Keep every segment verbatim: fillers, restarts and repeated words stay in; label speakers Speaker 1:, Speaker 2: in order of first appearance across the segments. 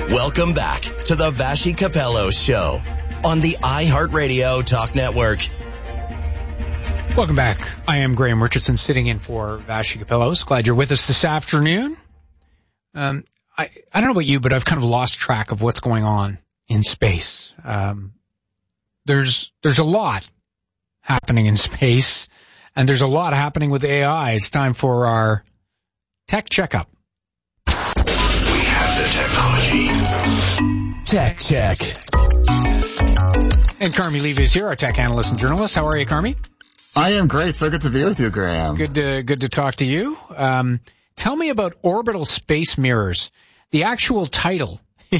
Speaker 1: Welcome back to the Vassy Capello Show on the iHeartRadio Talk Network.
Speaker 2: Welcome back. I am Graham Richardson sitting in for Vassy Capellos. Glad you're with us this afternoon. Um, I, I don't know about you, but I've kind of lost track of what's going on in space. Um, there's, there's a lot happening in space, and there's a lot happening with A I. It's time for our tech checkup.
Speaker 3: We have the technology.
Speaker 1: Tech check.
Speaker 2: And Carmi Levy is here, our tech analyst and journalist. How are you, Carmi?
Speaker 4: I am great. So good to be with you, Graham.
Speaker 2: Good to, good to talk to you. Um, tell me about orbital space mirrors. The actual title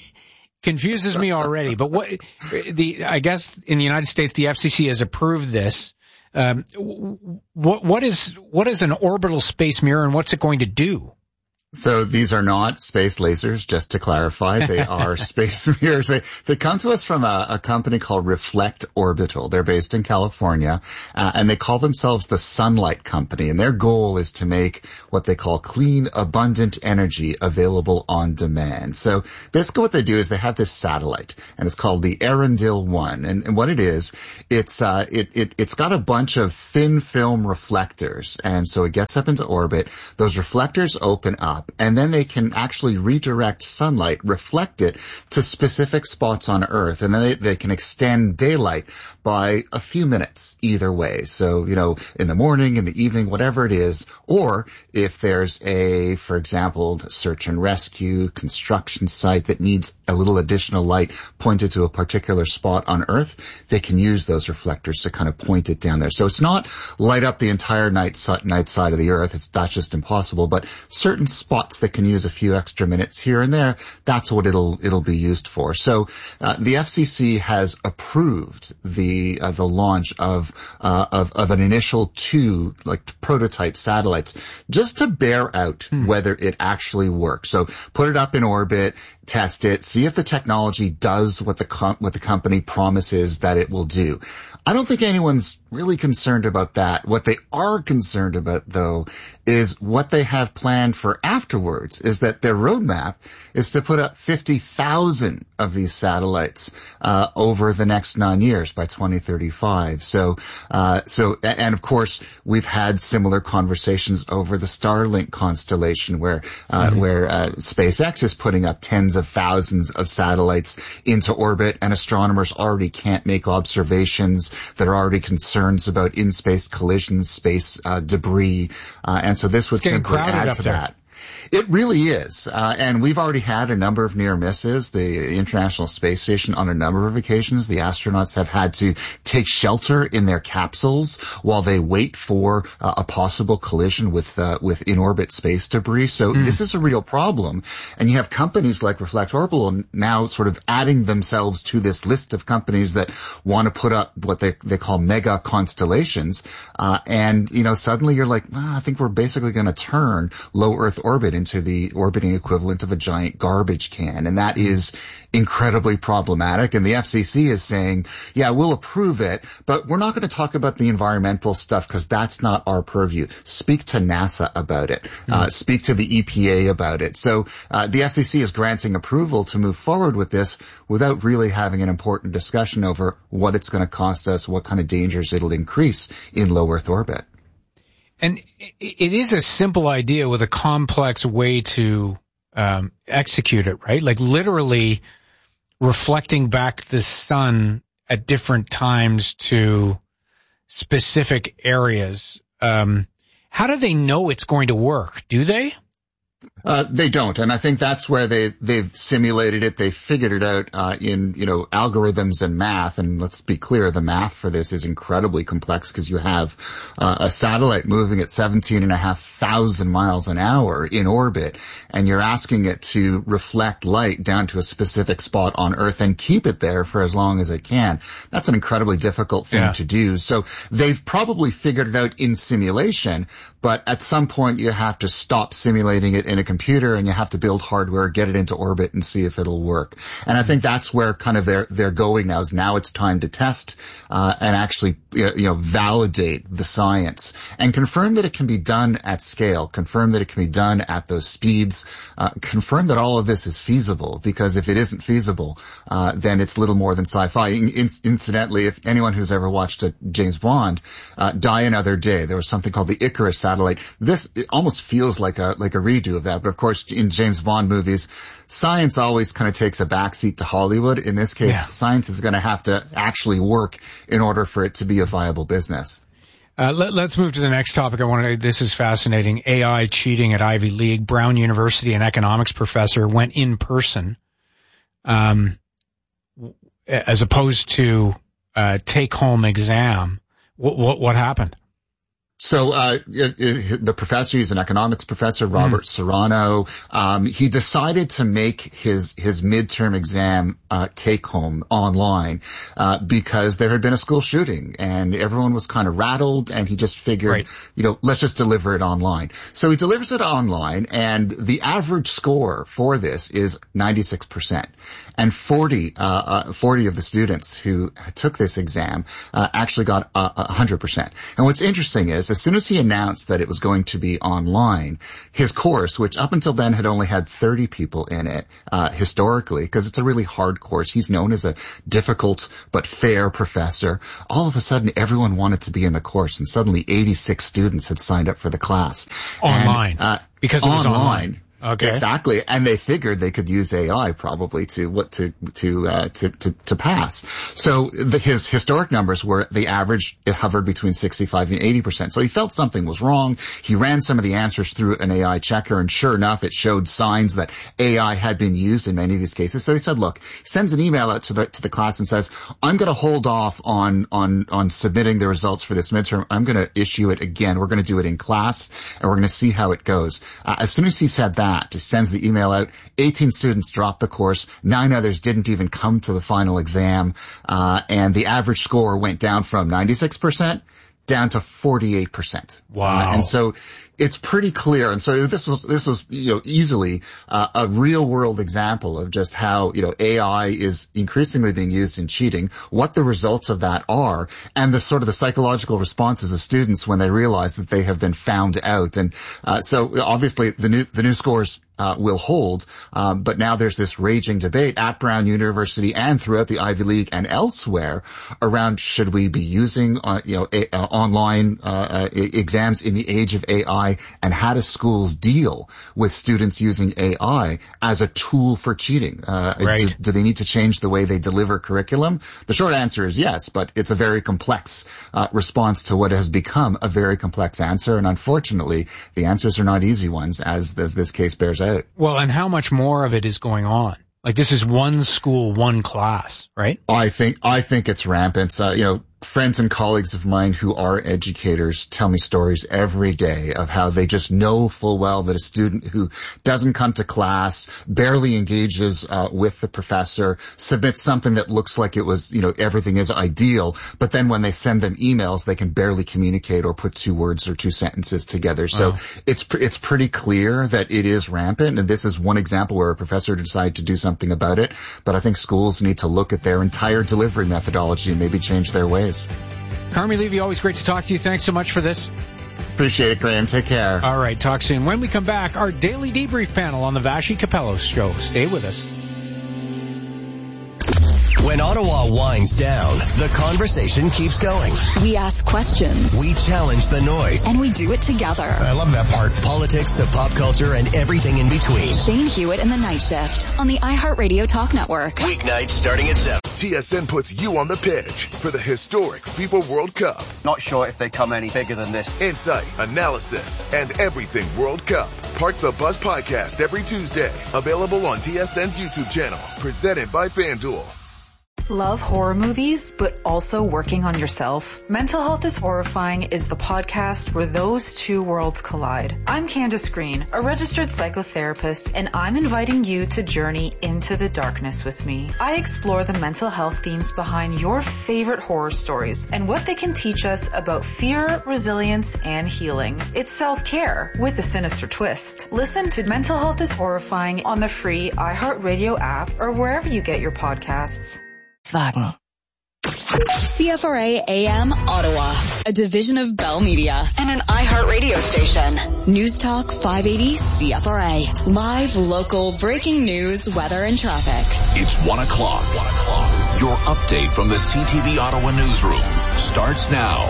Speaker 2: confuses me already, but what the, I guess in the United States, the F C C has approved this. Um, what, what is, what is an orbital space mirror and what's it going to do?
Speaker 4: So these are not space lasers, just to clarify. They are space mirrors. They, they come to us from a, a company called Reflect Orbital. They're based in California, uh, and they call themselves the Sunlight Company. And their goal is to make what they call clean, abundant energy available on demand. So basically what they do is they have this satellite, and it's called the Arendelle one. And, and what it is, it's, uh, it, it, it's got a bunch of thin film reflectors. And so it gets up into orbit. Those reflectors open up, and then they can actually redirect sunlight, reflect it to specific spots on Earth, and then they, they can extend daylight by a few minutes either way. So, you know, in the morning, in the evening, whatever it is, or if there's a, for example, search and rescue, construction site that needs a little additional light pointed to a particular spot on Earth, they can use those reflectors to kind of point it down there. So it's not light up the entire night, night side of the Earth. It's, that's just impossible, but certain spots that can use a few extra minutes here and there, that's what it'll it'll be used for. So uh, the F C C has approved the uh, the launch of uh, of of an initial two like prototype satellites just to bear out hmm. whether it actually works. So put it up in orbit, test it, see if the technology does what the com- what the company promises that it will do. I don't think anyone's really concerned about that. What they are concerned about, though, is what they have planned for afterwards, is that their roadmap is to put up fifty thousand of these satellites uh over the next nine years by twenty thirty-five. So, uh so, and of course, we've had similar conversations over the Starlink constellation where, uh mm-hmm. where uh SpaceX is putting up tens of thousands of satellites into orbit, and astronomers already can't make observations. There are already concerns about in-space collisions, space uh debris, uh and so this would simply add to that. It really is. Uh, and we've already had a number of near misses. The International Space Station, on a number of occasions, the astronauts have had to take shelter in their capsules while they wait for uh, a possible collision with, uh, with in-orbit space debris. So mm. this is a real problem. And you have companies like Reflect Orbital now sort of adding themselves to this list of companies that want to put up what they, they call mega constellations. Uh, and, you know, suddenly you're like, well, I think we're basically going to turn low Earth orbit into the orbiting equivalent of a giant garbage can. And that is incredibly problematic. And the F C C is saying, yeah, we'll approve it, but we're not going to talk about the environmental stuff because that's not our purview. Speak to NASA about it. Mm-hmm. Uh, speak to the E P A about it. So uh, the F C C is granting approval to move forward with this without really having an important discussion over what it's going to cost us, what kind of dangers it'll increase in low Earth orbit.
Speaker 2: And it is a simple idea with a complex way to um, execute it, right? Like literally reflecting back the sun at different times to specific areas. Um, how do they know it's going to work? Do they?
Speaker 4: Uh, they don't, and I think that's where they, they've simulated it. They figured it out, uh, in, you know, algorithms and math. And let's be clear, the math for this is incredibly complex because you have, uh, a satellite moving at seventeen and a half thousand miles an hour in orbit, and you're asking it to reflect light down to a specific spot on Earth and keep it there for as long as it can. That's an incredibly difficult thing yeah. to do. So they've probably figured it out in simulation, but at some point you have to stop simulating it in a computer and you have to build hardware, get it into orbit and see if it'll work. And I think that's where kind of they're, they're going now is now it's time to test, uh, and actually, you know, validate the science and confirm that it can be done at scale, confirm that it can be done at those speeds, uh, confirm that all of this is feasible, because if it isn't feasible, uh, then it's little more than sci-fi. In- incidentally, if anyone who's ever watched a James Bond, uh, Die Another Day, there was something called the Icarus satellite. This it almost feels like a, like a redo of that. But of course, in James Bond movies, science always kind of takes a backseat to Hollywood. In this case, yeah. science is going to have to actually work in order for it to be a viable business.
Speaker 2: Uh, let, let's move to the next topic. I wanted to, this is fascinating. A I cheating at Ivy League. Brown University, an economics professor, went in person, um, as opposed to, uh, take home exam. What, what, what happened?
Speaker 4: So, uh, it, it, the professor, he's an economics professor, Robert mm. Serrano. Um, he decided to make his, his midterm exam, uh, take home online, uh, because there had been a school shooting and everyone was kind of rattled and he just figured, right. you know, let's just deliver it online. So he delivers it online and the average score for this is ninety-six percent. And forty, uh, uh, forty of the students who took this exam, uh, actually got uh, one hundred percent. And what's interesting is, as soon as he announced that it was going to be online, his course, which up until then had only had thirty people in it, uh, historically, because it's a really hard course, he's known as a difficult but fair professor. All of a sudden, everyone wanted to be in the course, and suddenly eighty-six students had signed up for the class.
Speaker 2: Online.
Speaker 4: And, uh,
Speaker 2: because it was
Speaker 4: online.
Speaker 2: online. Okay.
Speaker 4: Exactly. And they figured they could use A I probably to what to to uh to to to pass. So the, his historic numbers were the average, it hovered between sixty-five and eighty percent. So he felt something was wrong. He ran some of the answers through an A I checker, and sure enough, it showed signs that A I had been used in many of these cases. So he said, look, he sends an email out to the to the class and says, I'm going to hold off on on on submitting the results for this midterm. I'm going to issue it again. We're going to do it in class, and we're going to see how it goes. Uh, as soon as he said that, he sends the email out. eighteen students dropped the course. Nine others didn't even come to the final exam. Uh, and the average score went down from ninety-six percent down to forty-eight percent.
Speaker 2: Wow.
Speaker 4: Uh, and so it's pretty clear. And so this was, this was, you know, easily uh, a real world example of just how, you know, A I is increasingly being used in cheating, what the results of that are, and the sort of the psychological responses of students when they realize that they have been found out. And uh, so obviously the new, the new scores Uh, will hold, um, but now there's this raging debate at Brown University and throughout the Ivy League and elsewhere around should we be using, uh, you know, a, uh, online uh, uh, exams in the age of A I, and how do schools deal with students using A I as a tool for cheating? Uh,
Speaker 2: right.
Speaker 4: do, do they need to change the way they deliver curriculum? The short answer is yes, but it's a very complex uh, response to what has become a very complex answer, and unfortunately, the answers are not easy ones, as, as this case bears out.
Speaker 2: Well, and how much more of it is going on? Like, this is one school, one class, right?
Speaker 4: I think, I think it's rampant. Uh, you know, friends and colleagues of mine who are educators tell me stories every day of how they just know full well that a student who doesn't come to class, barely engages uh, with the professor, submits something that looks like it was, you know, everything is ideal, but then when they send them emails, they can barely communicate or put two words or two sentences together. So
Speaker 2: wow.
Speaker 4: it's it's pretty clear that it is rampant, and this is one example where a professor decided to do something about it. But I think schools need to look at their entire delivery methodology and maybe change their ways.
Speaker 2: Carmi Levy, always great to talk to you. Thanks so much for this.
Speaker 4: Appreciate it, Graham. Take care.
Speaker 2: All right, talk soon. When we come back, our daily debrief panel on the Vassy Capello Show. Stay with us.
Speaker 1: When Ottawa winds down, the conversation keeps going.
Speaker 5: We ask questions.
Speaker 1: We challenge the noise.
Speaker 5: And we do it together.
Speaker 1: I love that part. Politics to pop culture and everything in between.
Speaker 5: Shane Hewitt and the Night Shift on the iHeartRadio Talk Network.
Speaker 1: Weeknights starting at seven.
Speaker 3: T S N puts you on the pitch for the historic FIFA World Cup.
Speaker 6: Not sure if they come any bigger than this.
Speaker 3: Insight, analysis, and everything World Cup. Park the Bus podcast every Tuesday. Available on T S N's YouTube channel. Presented by FanDuel.
Speaker 7: Love horror movies, but also working on yourself? Mental Health is Horrifying is the podcast where those two worlds collide. I'm Candace Green, a registered psychotherapist, and I'm inviting you to journey into the darkness with me. I explore the mental health themes behind your favorite horror stories and what they can teach us about fear, resilience, and healing. It's self-care with a sinister twist. Listen to Mental Health is Horrifying on the free iHeartRadio app or wherever you get your podcasts.
Speaker 5: Wagen. C F R A A M Ottawa, a division of Bell Media and an iHeartRadio station. News Talk five eighty C F R A. Live, local, breaking news, weather, and traffic.
Speaker 8: It's one o'clock. One o'clock. Your update from the C T V Ottawa newsroom starts now.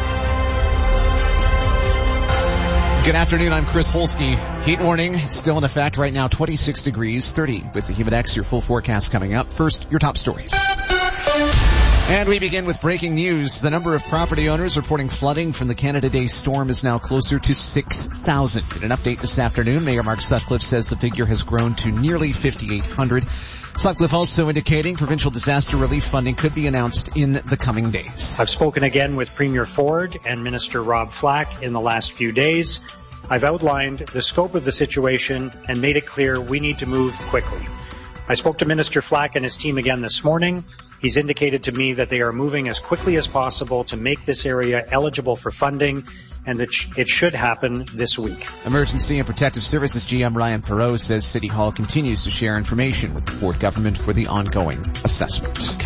Speaker 9: Good afternoon, I'm Chris Holsky. Heat warning still in effect right now, twenty-six degrees, thirty with the Humidex. Your full forecast coming up. First, your top stories. And we begin with breaking news. The number of property owners reporting flooding from the Canada Day storm is now closer to six thousand. In an update this afternoon, Mayor Mark Sutcliffe says the figure has grown to nearly fifty-eight hundred. Sutcliffe also indicating provincial disaster relief funding could be announced in the coming days.
Speaker 10: I've spoken again with Premier Ford and Minister Rob Flack in the last few days. I've outlined the scope of the situation and made it clear we need to move quickly. I spoke to Minister Flack and his team again this morning. He's indicated to me that they are moving as quickly as possible to make this area eligible for funding and that it should happen this week.
Speaker 9: Emergency and Protective Services G M Ryan Perot says City Hall continues to share information with the Ford government for the ongoing assessment.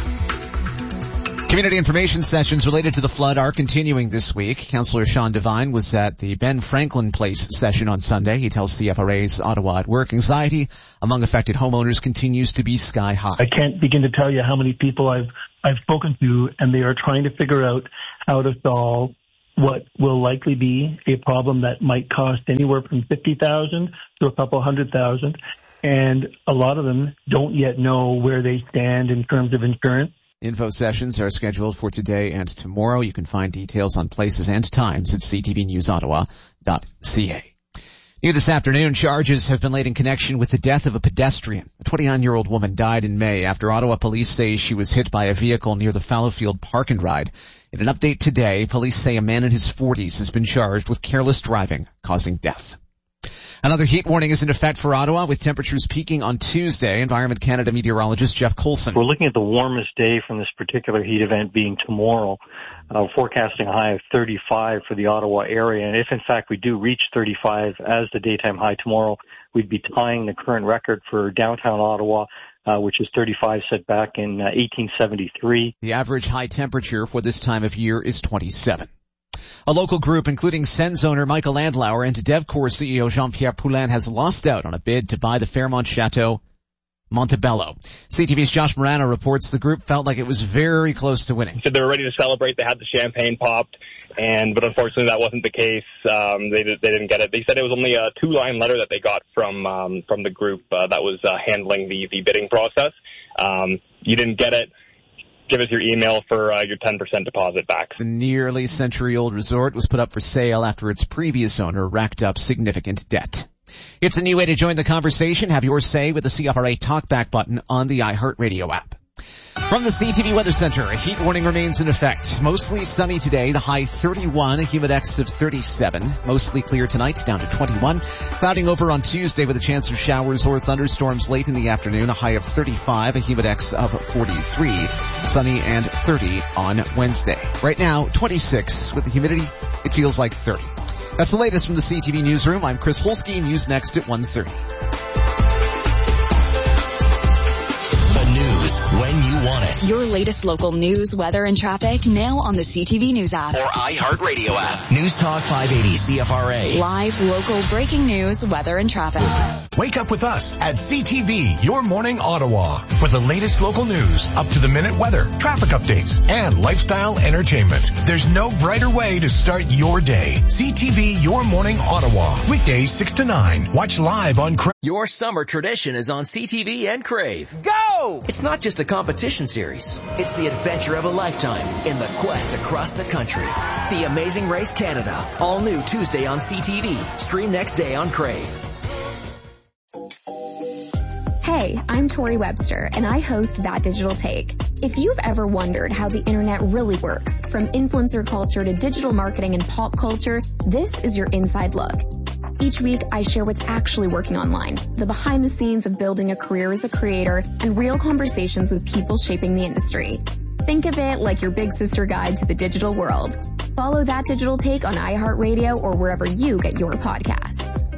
Speaker 9: Community information sessions related to the flood are continuing this week. Councillor Sean Devine was at the Ben Franklin Place session on Sunday. He tells C F R A's Ottawa at Work anxiety among affected homeowners continues to be sky high.
Speaker 11: I can't begin to tell you how many people I've I've spoken to, and they are trying to figure out how to solve what will likely be a problem that might cost anywhere from fifty thousand dollars to a couple hundred thousand. And a lot of them don't yet know where they stand in terms of insurance.
Speaker 9: Info sessions are scheduled for today and tomorrow. You can find details on places and times at c t v news ottawa dot c a. New this afternoon, charges have been laid in connection with the death of a pedestrian. A twenty-nine-year-old woman died in May after Ottawa police say she was hit by a vehicle near the Fallowfield Park and Ride. In an update today, police say a man in his forties has been charged with careless driving, causing death. Another heat warning is in effect for Ottawa, with temperatures peaking on Tuesday. Environment Canada meteorologist Jeff Coulson.
Speaker 12: We're looking at the warmest day from this particular heat event being tomorrow, uh, forecasting a high of thirty-five for the Ottawa area. And if, in fact, we do reach thirty-five as the daytime high tomorrow, we'd be tying the current record for downtown Ottawa, uh, which is thirty-five set back in uh, eighteen seventy-three.
Speaker 9: The average high temperature for this time of year is twenty-seven. A local group, including Sen's owner Michael Landlauer and Devcor C E O Jean-Pierre Poulin, has lost out on a bid to buy the Fairmont Chateau Montebello. C T V's Josh Morano reports the group felt like it was very close to winning.
Speaker 13: So they were ready to celebrate. They had the champagne popped, and but unfortunately that wasn't the case. Um, they they didn't get it. They said it was only a two-line letter that they got from um, from the group uh, that was uh, handling the the bidding process. Um, you didn't get it. Give us your email for uh, your ten percent deposit back.
Speaker 9: The nearly century-old resort was put up for sale after its previous owner racked up significant debt. It's a new way to join the conversation. Have your say with the C F R A Talkback button on the iHeartRadio app. From the C T V Weather Center, a heat warning remains in effect. Mostly sunny today, the high thirty-one, a humidex of thirty-seven. Mostly clear tonight, down to twenty-one. Clouding over on Tuesday with a chance of showers or thunderstorms late in the afternoon, a high of thirty-five, a humidex of forty-three. Sunny and thirty on Wednesday. Right now, twenty-six. With the humidity, it feels like thirty. That's the latest from the C T V Newsroom. I'm Chris Holsky, news next at one thirty.
Speaker 1: When you want it.
Speaker 5: Your latest local news, weather, and traffic now on the C T V News app.
Speaker 1: Or iHeartRadio app. News Talk five eighty C F R A.
Speaker 5: Live, local, breaking news, weather, and traffic.
Speaker 14: Wake up with us at C T V, Your Morning Ottawa, for the latest local news, up-to-the-minute weather, traffic updates, and lifestyle entertainment. There's no brighter way to start your day. C T V, Your Morning Ottawa. Weekdays six to nine. Watch live on Crave.
Speaker 15: Your summer tradition is on C T V and Crave. Go! It's not just a competition series. It's the adventure of a lifetime in the quest across the country. The Amazing Race Canada. All new Tuesday on C T V. Stream next day on Crave.
Speaker 16: Hey, I'm Tori Webster, and I host That Digital Take. If you've ever wondered how the internet really works, from influencer culture to digital marketing and pop culture, this is your inside look. Each week, I share what's actually working online, the behind the scenes of building a career as a creator, and real conversations with people shaping the industry. Think of it like your big sister guide to the digital world. Follow That Digital Take on iHeartRadio or wherever you get your podcasts.